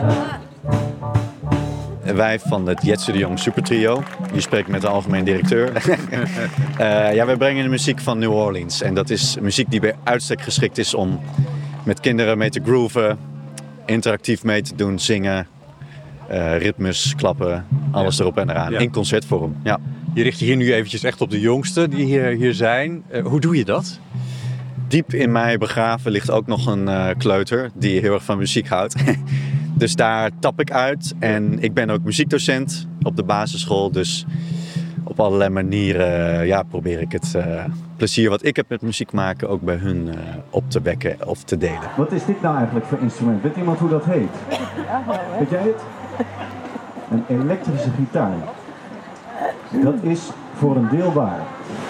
Wij van het Jetse de Jong Supertrio. Je spreekt met de algemeen directeur. Wij brengen de muziek van New Orleans. En dat is muziek die bij uitstek geschikt is om met kinderen mee te grooven, interactief mee te doen, zingen, ritmes, klappen, alles erop en eraan. In concertvorm. Ja. Je richt je hier nu eventjes echt op de jongsten die hier zijn. Hoe doe je dat? Diep in mij begraven ligt ook nog een kleuter die heel erg van muziek houdt. Dus daar tap ik uit. En ik ben ook muziekdocent op de basisschool. Dus op allerlei manieren probeer ik het plezier wat ik heb met muziek maken ook bij hun op te wekken of te delen. Wat is dit nou eigenlijk voor instrument? Weet iemand hoe dat heet? Weet jij het? Een elektrische gitaar. Dat is voor een deel waar.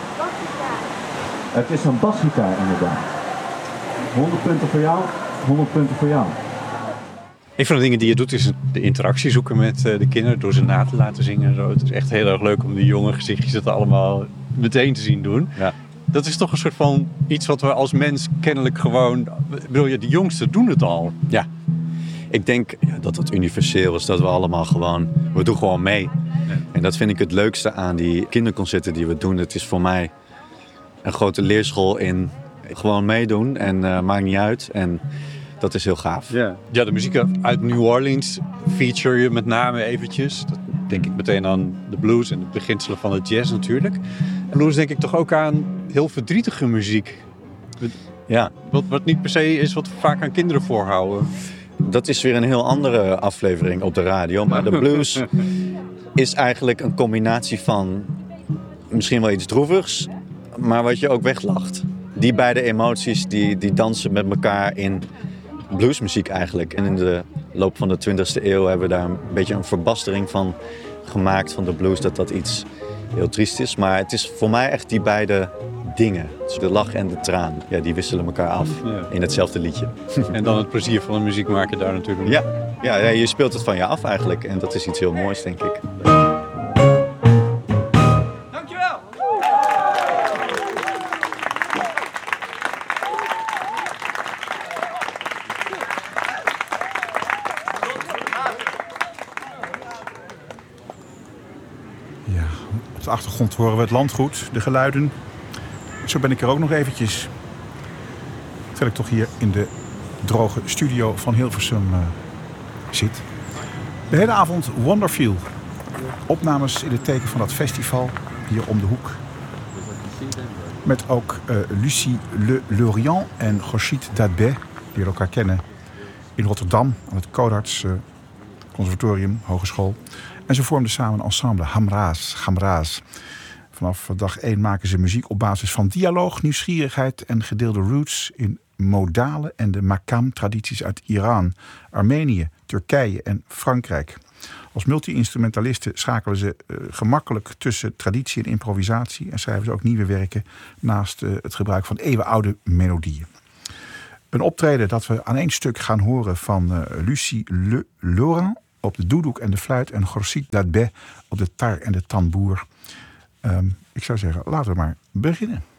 Het is een basgitaar inderdaad. 100 punten voor jou, 100 punten voor jou. Een van de dingen die je doet is de interactie zoeken met de kinderen door ze na te laten zingen en zo. Het is echt heel erg leuk om die jonge gezichtjes het allemaal meteen te zien doen. Ja. Dat is toch een soort van iets wat we als mens kennelijk gewoon... de jongsten doen het al. Ja. Ik denk dat het universeel is, dat we allemaal we doen gewoon mee. Ja. En dat vind ik het leukste aan die kinderconcerten die we doen. Het is voor mij een grote leerschool in gewoon meedoen en maakt niet uit. En dat is heel gaaf. Ja, de muziek uit New Orleans feature je met name eventjes. Dat denk ik meteen aan de blues en de beginselen van de jazz natuurlijk. Blues denk ik toch ook aan heel verdrietige muziek. Ja. Wat niet per se is wat we vaak aan kinderen voorhouden. Dat is weer een heel andere aflevering op de radio. Maar de blues is eigenlijk een combinatie van misschien wel iets droevigs, maar wat je ook weglacht. Die beide emoties die dansen met elkaar in bluesmuziek eigenlijk. En in de loop van de 20e eeuw hebben we daar een beetje een verbastering van gemaakt van de blues. Dat iets heel triest is. Maar het is voor mij echt die beide dingen. Dus de lach en de traan. Ja, die wisselen elkaar af in hetzelfde liedje. En dan het plezier van de muziek maken daar natuurlijk. Ja, je speelt het van je af eigenlijk. En dat is iets heel moois, denk ik. Dankjewel! Ja, op de achtergrond horen we het landgoed, de geluiden. Zo ben ik er ook nog eventjes. Terwijl ik toch hier in de droge studio van Hilversum zit. De hele avond Wonderfeel. Opnames in het teken van dat festival hier om de hoek. Met ook Lucie Le Lorient en Rochit Dadbeh, die elkaar kennen in Rotterdam aan het Codarts Conservatorium, Hogeschool. En ze vormden samen een ensemble, Hamraaz. Vanaf dag 1 maken ze muziek op basis van dialoog, nieuwsgierigheid en gedeelde roots in modale en de makam-tradities uit Iran, Armenië, Turkije en Frankrijk. Als multi-instrumentalisten schakelen ze gemakkelijk tussen traditie en improvisatie en schrijven ze ook nieuwe werken naast het gebruik van eeuwenoude melodieën. Een optreden dat we aan één stuk gaan horen van Lucie Le Lorient op de doedoek en de fluit en Rochit Dadbeh op de tar en de tamboer. Ik zou zeggen, laten we maar beginnen.